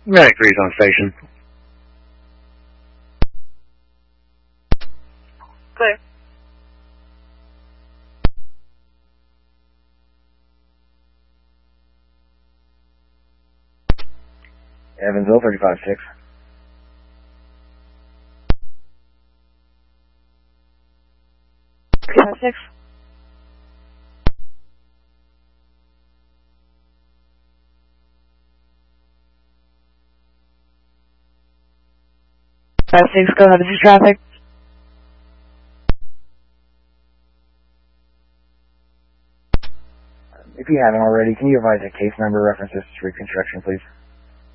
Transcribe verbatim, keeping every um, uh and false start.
Medic three's on station. Clear. Evansville, thirty-five six. thirty-five six. Five six, go ahead, this is traffic. If you haven't already, can you advise a case number, references to reconstruction, please?